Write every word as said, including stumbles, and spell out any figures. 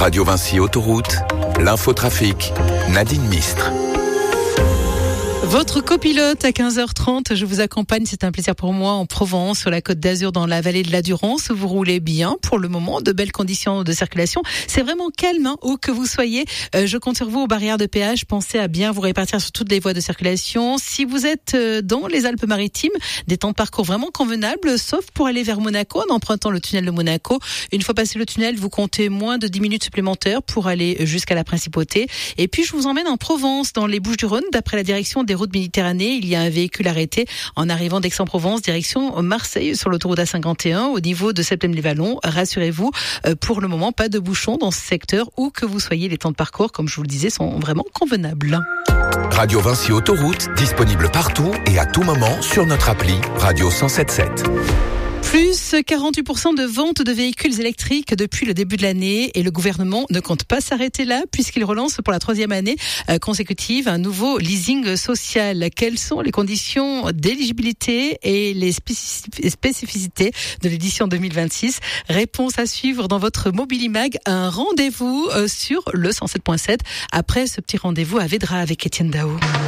Radio Vinci Autoroute, l'infotrafic, Nadine Mistre. Votre copilote à quinze heures trente, je vous accompagne, c'est un plaisir pour moi en Provence, sur la Côte d'Azur, dans la vallée de la Durance. Vous roulez bien pour le moment, de belles conditions de circulation. C'est vraiment calme, hein, où que vous soyez. Euh, je compte sur vous aux barrières de péage. Pensez à bien vous répartir sur toutes les voies de circulation. Si vous êtes euh, dans les Alpes-Maritimes, des temps de parcours vraiment convenables, sauf pour aller vers Monaco, en empruntant le tunnel de Monaco. Une fois passé le tunnel, vous comptez moins de dix minutes supplémentaires pour aller jusqu'à la Principauté. Et puis, je vous emmène en Provence, dans les Bouches-du-Rhône, d'après la direction des routes Méditerranée. Il y a un véhicule arrêté en arrivant d'Aix-en-Provence, direction Marseille, sur l'autoroute A cinquante et un, au niveau de Septem-les-Vallons. Rassurez-vous, pour le moment, pas de bouchons dans ce secteur, où que vous soyez. Les temps de parcours, comme je vous le disais, sont vraiment convenables. Radio Vinci Autoroute, disponible partout et à tout moment sur notre appli Radio cent sept sept. Plus quarante-huit pour cent de ventes de véhicules électriques depuis le début de l'année, et le gouvernement ne compte pas s'arrêter là puisqu'il relance pour la troisième année consécutive un nouveau leasing social. Quelles sont les conditions d'éligibilité et les spécificités de l'édition deux mille vingt-six? Réponse à suivre dans votre Mobilimag. Un rendez-vous sur le cent sept point sept après ce petit rendez-vous à Védra avec Étienne Dao.